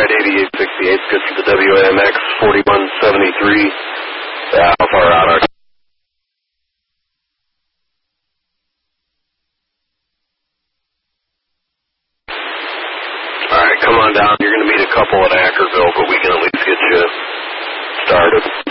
ride 8868, good for the WAMX 4173. How far out are you? Alright, come on down. You're going to meet a couple at Ackerville, but we can at least get you started.